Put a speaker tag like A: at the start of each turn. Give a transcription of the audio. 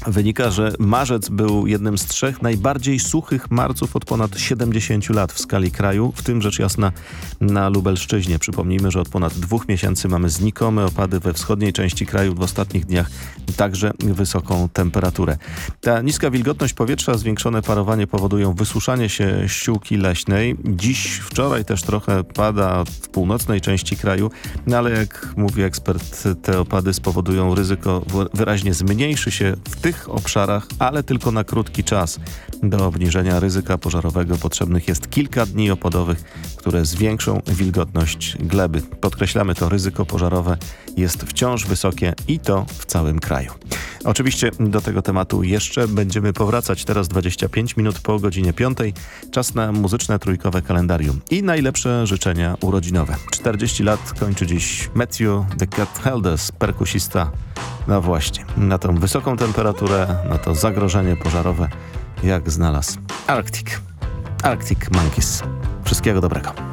A: wynika, że marzec był jednym z 3 najbardziej suchych marców od ponad 70 lat w skali kraju, w tym rzecz jasna na Lubelszczyźnie. Przypomnijmy, że od ponad 2 miesięcy mamy znikome opady we wschodniej części kraju, w ostatnich dniach także wysoką temperaturę. Ta niska wilgotność powietrza, zwiększone parowanie powodują wysuszanie się ściółki leśnej. Dziś, wczoraj też trochę pada w północnej części kraju, no ale jak mówi ekspert, te opady spowodują ryzyko wyraźnie zmniejszy się w tych obszarach, ale tylko na krótki czas. Do obniżenia ryzyka pożarowego potrzebnych jest kilka dni opadowych, które zwiększą wilgotność gleby. Podkreślamy, to ryzyko pożarowe jest wciąż wysokie i to w całym kraju. Oczywiście do tego tematu jeszcze będziemy powracać. Teraz 25 minut po godzinie 5. Czas na muzyczne trójkowe kalendarium i najlepsze życzenia urodzinowe. 40 lat kończy dziś Matthew The Cat Helders, perkusista. No właśnie, na tą wysoką temperaturę, na to zagrożenie pożarowe, jak znalazł Arctic Monkeys. Wszystkiego dobrego.